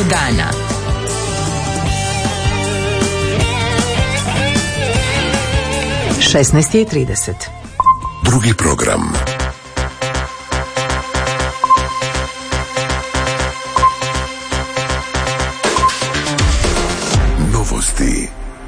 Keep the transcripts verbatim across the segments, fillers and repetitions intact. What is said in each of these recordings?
dana. šesnaest i trideset. Drugi program. Novosti.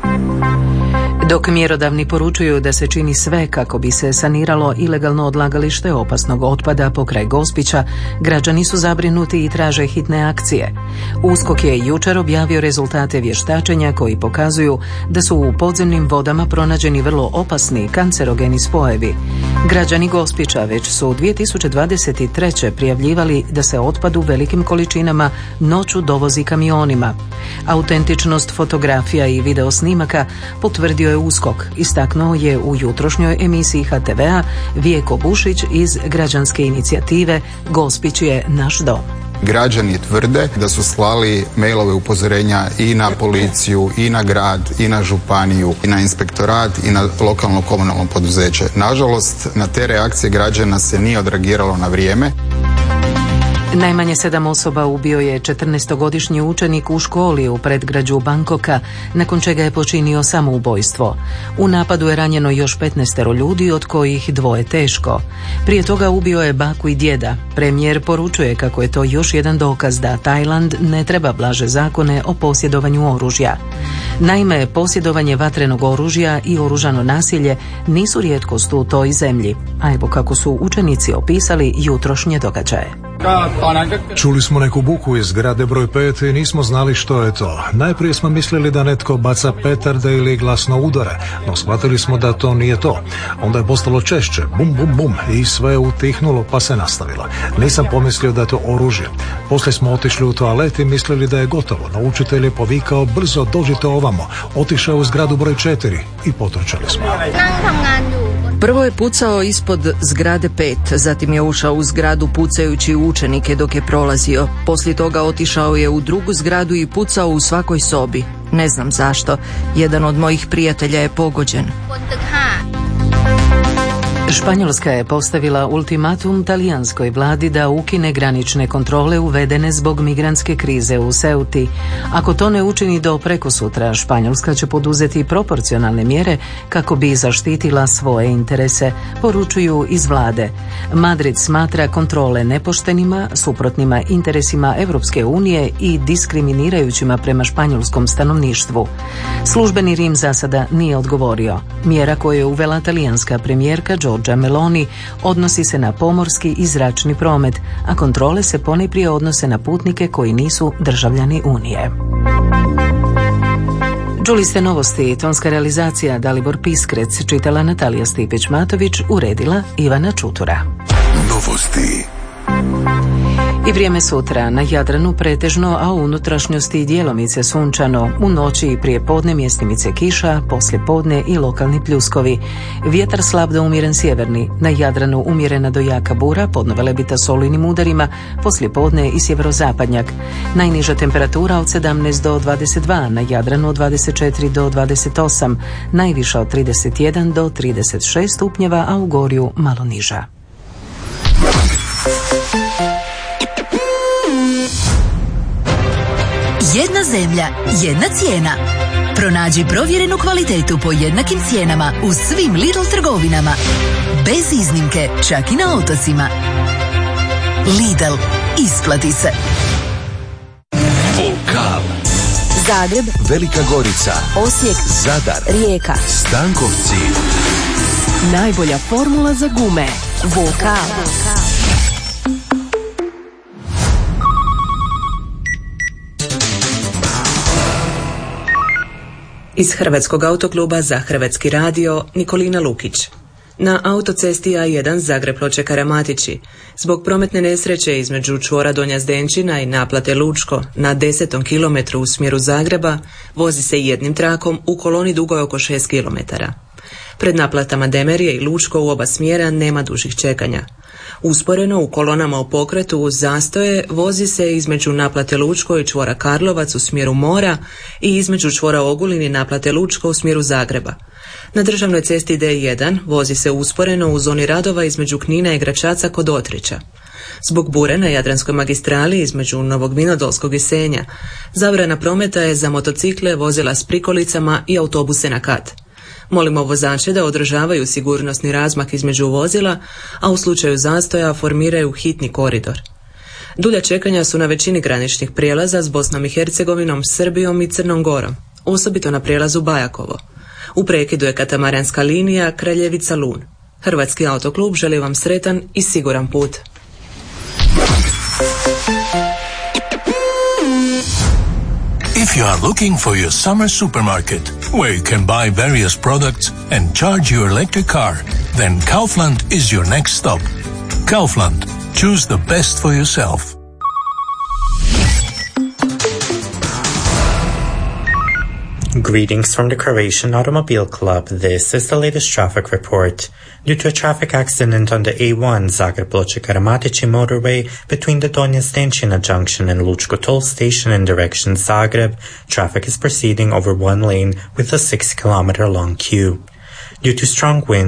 Dok mjerodavni poručuju da se čini sve kako bi se saniralo ilegalno odlagalište opasnog otpada pokraj Gospića, građani su zabrinuti i traže hitne akcije. USKOK je jučer objavio rezultate vještačenja koji pokazuju da su u podzemnim vodama pronađeni vrlo opasni kancerogeni spojevi. Građani Gospića već su dvije tisuće dvadeset treće prijavljivali da se otpad u velikim količinama noću dovozi kamionima. Autentičnost fotografija i video snimaka potvrdio je USKOK, istaknuo je u jutrošnjoj emisiji H T V-a Vijeko Bušić iz građanske inicijative Gospić je naš dom. Građani tvrde da su slali mailove upozorenja i na policiju, i na grad, i na županiju, i na inspektorat, i na lokalno komunalno poduzeće. Nažalost, na te reakcije građana se nije odreagiralo na vrijeme. Najmanje sedam osoba ubio je četrnaestogodišnji učenik u školi u predgrađu Bangkoka, nakon čega je počinio samoubojstvo. U napadu je ranjeno još petnaestero ljudi, od kojih dvoje teško. Prije toga ubio je baku i djeda. Premijer poručuje kako je to još jedan dokaz da Tajland ne treba blaže zakone o posjedovanju oružja. Naime, posjedovanje vatrenog oružja i oružano nasilje nisu rijetkost u toj zemlji, a evo kako su učenici opisali jutrošnje događaje. Čuli smo neku buku iz zgrade broj pet i nismo znali što je to. Najprije smo mislili da netko baca petarde ili glasno udare, no shvatili smo da to nije to. Onda je postalo češće, bum bum bum, i sve je utihnulo pa se nastavilo. Nisam pomislio da je to oružje. Poslije smo otišli u toalet i mislili da je gotovo, no učitelj je povikao brzo dođite ovamo. Otišao u zgradu broj četiri i potrčali smo. Prvo je pucao ispod zgrade pet, zatim je ušao u zgradu pucajući u učenike dok je prolazio. Poslije toga otišao je u drugu zgradu i pucao u svakoj sobi. Ne znam zašto. Jedan od mojih prijatelja je pogođen. Španjolska je postavila ultimatum talijanskoj vladi da ukine granične kontrole uvedene zbog migrantske krize u Ceuti. Ako to ne učini do prekosutra, Španjolska će poduzeti proporcionalne mjere kako bi zaštitila svoje interese, poručuju iz vlade. Madrid smatra kontrole nepoštenima, suprotnima interesima Europske unije i diskriminirajućima prema španjolskom stanovništvu. Službeni Rim za sada nije odgovorio. Mjera koju je uvela talijanska premijerka Giorgia Meloni odnosi se na pomorski i zračni promet, a kontrole se ponajprije odnose na putnike koji nisu državljani Unije. Čuli ste novosti, tonska realizacija Dalibor Piskrec, čitala Natalija Stipić-Matović, uredila Ivana Čutura. Novosti. I vrijeme sutra, na Jadranu pretežno, a u unutrašnjosti djelomice sunčano, u noći i prije podne mjestimice kiša, poslije podne i lokalni pljuskovi. Vjetar slab do umjeren sjeverni, na Jadranu umjerena do jaka bura, podno velebita s olujnim udarima, poslije podne i sjeverozapadnjak. Najniža temperatura od sedamnaest do dvadeset dva, na Jadranu od dvadeset četiri do dvadeset osam, najviša od trideset jedan do trideset šest stupnjeva, a u Gorju malo niža. Jedna zemlja, jedna cijena. Pronađi provjerenu kvalitetu po jednakim cijenama u svim Lidl trgovinama. Bez iznimke, čak i na otocima. Lidl, isplati se. Vokal. Zagreb, Velika Gorica, Osijek, Zadar, Rijeka, Stankovci. najbolja formula za gume. Vokal. Iz Hrvatskog autokluba za Hrvatski radio, Nikolina Lukić. Na autocesti A jedan Zagreb-Ploče-Karamatići, zbog prometne nesreće između čvora Donja Zdenčina i naplate Lučko, na desetom kilometru u smjeru Zagreba, vozi se jednim trakom u koloni dugoj oko šest kilometara. Pred naplatama Demerije i Lučko u oba smjera nema dužih čekanja. Usporeno u kolonama u pokretu uz zastoje vozi se između naplate Lučko i čvora Karlovac u smjeru mora i između čvora Ogulin i naplate Lučko u smjeru Zagreba. Na državnoj cesti D jedan vozi se usporeno u zoni radova između Knina i Gračaca kod Otrića. Zbog bure na Jadranskoj magistrali između Novog Vinodolskog i Senja, zabrana prometa je za motocikle, vozila s prikolicama i autobuse na kat. Molimo vozače da održavaju sigurnosni razmak između vozila, a u slučaju zastoja formiraju hitni koridor. Dulja čekanja su na većini graničnih prijelaza s Bosnom i Hercegovinom, Srbijom i Crnom Gorom, osobito na prijelazu Bajakovo. U prekidu je katamaranska linija Kraljevica-Lun. Hrvatski autoklub želi vam sretan i siguran put. If you are looking for your summer supermarket, where you can buy various products and charge your electric car, then Kaufland is your next stop. Kaufland. Choose the best for yourself. Greetings from the Croatian Automobile Club. This is the latest traffic report. Due to a traffic accident on the A one Zagreb-Ploče-Karamatici motorway between the Donja Zdenčina junction and Lučko toll station in direction Zagreb, traffic is proceeding over one lane with a six kilometer long queue. Due to strong winds,